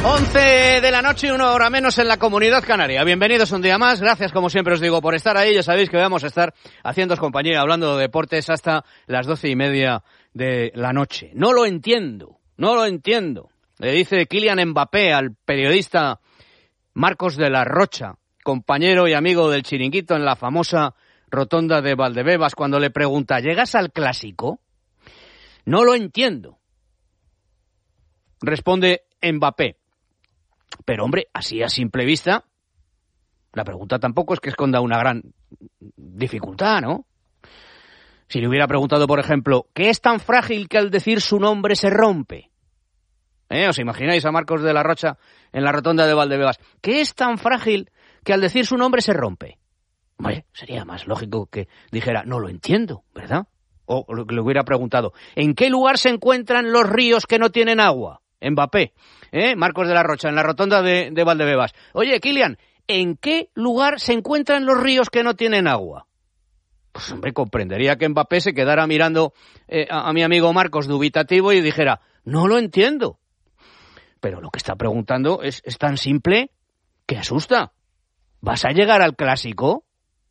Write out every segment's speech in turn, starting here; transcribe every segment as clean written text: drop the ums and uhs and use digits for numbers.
11 de la noche, 1 hora menos en la Comunidad Canaria. Bienvenidos un día más. Gracias, como siempre os digo, por estar ahí. Ya sabéis que vamos a estar haciéndoos compañía, hablando de deportes hasta las 12:30 de la noche. No lo entiendo. Le dice Kylian Mbappé al periodista Marcos de la Rocha, compañero y amigo del Chiringuito en la famosa rotonda de Valdebebas, cuando le pregunta: ¿llegas al Clásico? No lo entiendo, responde Mbappé. Pero, hombre, así a simple vista, la pregunta tampoco es que esconda una gran dificultad, ¿no? Si le hubiera preguntado, por ejemplo, ¿qué es tan frágil que al decir su nombre se rompe? ¿Os imagináis a Marcos de la Rocha en la rotonda de Valdebebas? ¿Qué es tan frágil que al decir su nombre se rompe? Hombre, sería más lógico que dijera, no lo entiendo, ¿verdad? O le hubiera preguntado, ¿en qué lugar se encuentran los ríos que no tienen agua? Mbappé, Marcos de la Rocha, en la rotonda de Valdebebas. Oye, Kylian, ¿en qué lugar se encuentran los ríos que no tienen agua? Pues, hombre, comprendería que Mbappé se quedara mirando a mi amigo Marcos dubitativo y dijera, no lo entiendo. Pero lo que está preguntando es tan simple que asusta. ¿Vas a llegar al Clásico?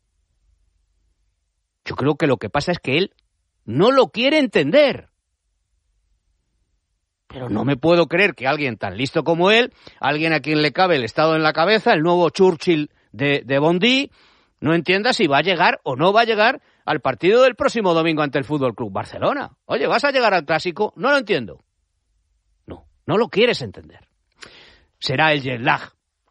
Yo creo que lo que pasa es que él no lo quiere entender. Pero no me puedo creer que alguien tan listo como él, alguien a quien le cabe el Estado en la cabeza, el nuevo Churchill de Bondy, no entienda si va a llegar o no va a llegar al partido del próximo domingo ante el Fútbol Club Barcelona. Oye, ¿vas a llegar al Clásico? No lo entiendo. No lo quieres entender. Será el jet lag,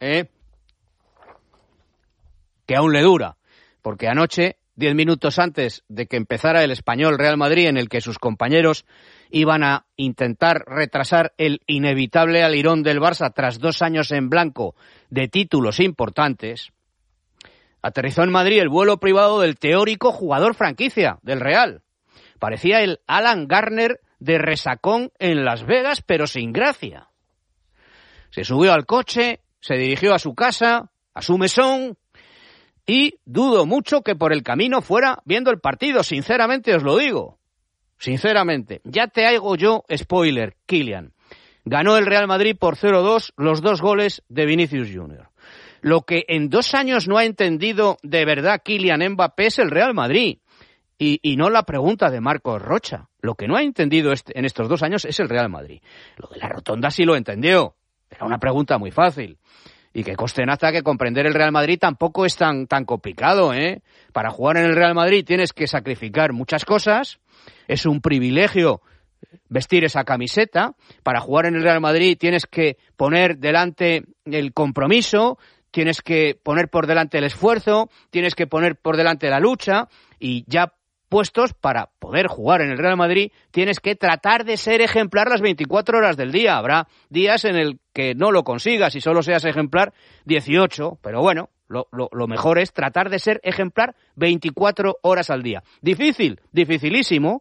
que aún le dura, porque anoche, 10 minutos antes de que empezara el Español Real Madrid, en el que sus compañeros iban a intentar retrasar el inevitable alirón del Barça tras 2 años en blanco de títulos importantes, aterrizó en Madrid el vuelo privado del teórico jugador franquicia del Real. Parecía el Alan Garner de resacón en Las Vegas, pero sin gracia. Se subió al coche, se dirigió a su casa, a su mesón, y dudo mucho que por el camino fuera viendo el partido, sinceramente os lo digo. Sinceramente, ya te hago yo spoiler, Kylian. Ganó el Real Madrid por 0-2 los 2 goles de Vinicius Junior. Lo que en 2 años no ha entendido de verdad Kylian Mbappé es el Real Madrid. Y no la pregunta de Marcos Rocha. Lo que no ha entendido en estos 2 años es el Real Madrid. Lo de la rotonda sí lo entendió. Era una pregunta muy fácil. Y que conste en acta que comprender el Real Madrid tampoco es tan complicado, Para jugar en el Real Madrid tienes que sacrificar muchas cosas. Es un privilegio vestir esa camiseta. Para jugar en el Real Madrid tienes que poner delante el compromiso, tienes que poner por delante el esfuerzo, tienes que poner por delante la lucha, y ya puestos para poder jugar en el Real Madrid tienes que tratar de ser ejemplar las 24 horas del día. Habrá días en el que no lo consigas y solo seas ejemplar 18, pero bueno, lo mejor es tratar de ser ejemplar 24 horas al día. Difícil, dificilísimo,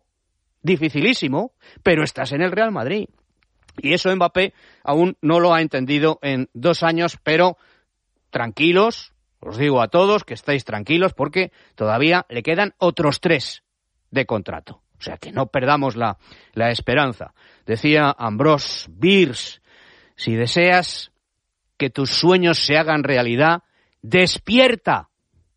pero estás en el Real Madrid. Y eso Mbappé aún no lo ha entendido en 2 años, pero tranquilos, os digo a todos que estáis tranquilos porque todavía le quedan otros 3 de contrato. O sea que no perdamos la esperanza. Decía Ambrose Bierce, si deseas que tus sueños se hagan realidad, despierta.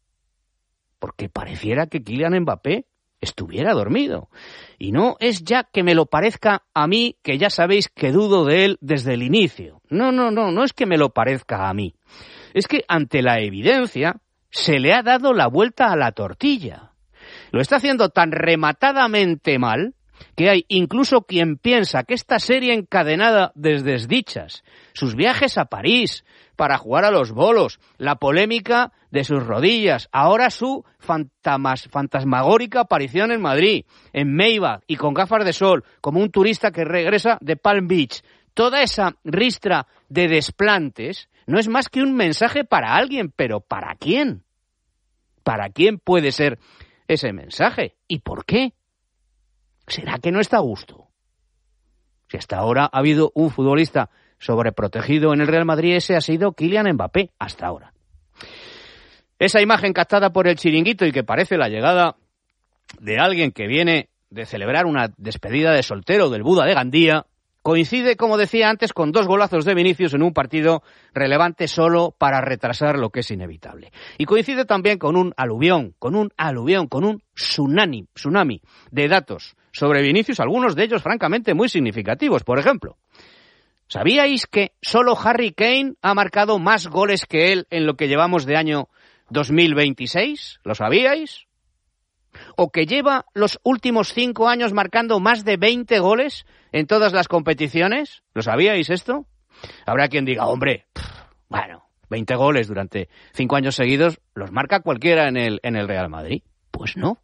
Porque pareciera que Kylian Mbappé estuviera dormido. Y no es ya que me lo parezca a mí, que ya sabéis que dudo de él desde el inicio. No es que me lo parezca a mí. Es que ante la evidencia se le ha dado la vuelta a la tortilla. Lo está haciendo tan rematadamente mal que hay incluso quien piensa que esta serie encadenada de desdichas, sus viajes a París para jugar a los bolos, la polémica de sus rodillas, ahora su fantasmagórica aparición en Madrid, en Maybach y con gafas de sol, como un turista que regresa de Palm Beach, toda esa ristra de desplantes no es más que un mensaje para alguien, pero ¿para quién? ¿Para quién puede ser ese mensaje? ¿Y por qué? ¿Será que no está a gusto? Si hasta ahora ha habido un futbolista sobreprotegido en el Real Madrid, ese ha sido Kylian Mbappé, hasta ahora. Esa imagen captada por el Chiringuito y que parece la llegada de alguien que viene de celebrar una despedida de soltero del Buda de Gandía, Coincide, como decía antes, con 2 golazos de Vinicius en un partido relevante solo para retrasar lo que es inevitable. Y coincide también con un aluvión, con un tsunami de datos sobre Vinicius, algunos de ellos francamente muy significativos. Por ejemplo, ¿sabíais que solo Harry Kane ha marcado más goles que él en lo que llevamos de año 2026? ¿Lo sabíais? ¿O que lleva los últimos 5 años marcando más de 20 goles en todas las competiciones? ¿Lo sabíais esto? Habrá quien diga, hombre, bueno, 20 goles durante 5 años seguidos los marca cualquiera en el Real Madrid. Pues no.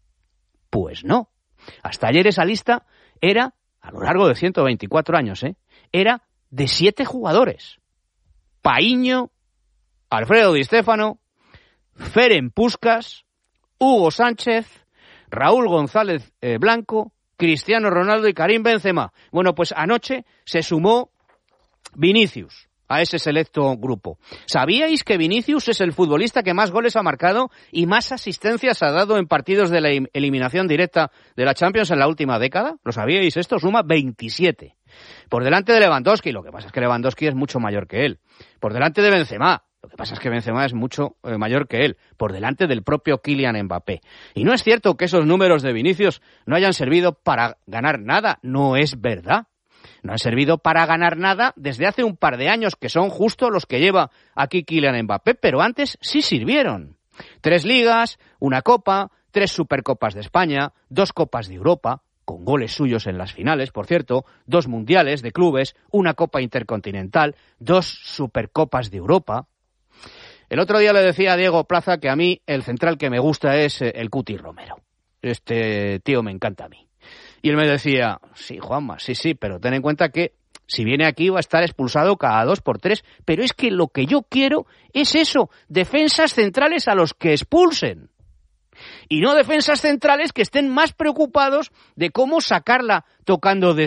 Hasta ayer esa lista era, a lo largo de 124 años, era de 7 jugadores. Paíño, Alfredo Di Stéfano, Ferenc Puskás, Hugo Sánchez, Raúl González Blanco, Cristiano Ronaldo y Karim Benzema. Bueno, pues anoche se sumó Vinicius a ese selecto grupo. ¿Sabíais que Vinicius es el futbolista que más goles ha marcado y más asistencias ha dado en partidos de la eliminación directa de la Champions en la última década? ¿Lo sabíais esto? Suma 27. Por delante de Lewandowski. Lo que pasa es que Lewandowski es mucho mayor que él. Por delante de Benzema. Lo que pasa es que Benzema es mucho mayor que él, por delante del propio Kylian Mbappé. Y no es cierto que esos números de Vinicius no hayan servido para ganar nada, no es verdad. No han servido para ganar nada desde hace un par de años, que son justo los que lleva aquí Kylian Mbappé, pero antes sí sirvieron. 3 ligas, 1 copa, 3 supercopas de España, 2 copas de Europa, con goles suyos en las finales, por cierto, 2 mundiales de clubes, 1 copa intercontinental, 2 supercopas de Europa. El otro día le decía a Diego Plaza que a mí el central que me gusta es el Cuti Romero. Este tío me encanta a mí. Y él me decía, sí, Juanma, sí, pero ten en cuenta que si viene aquí va a estar expulsado cada 2 por 3. Pero es que lo que yo quiero es eso, defensas centrales a los que expulsen. Y no defensas centrales que estén más preocupados de cómo sacarla tocando de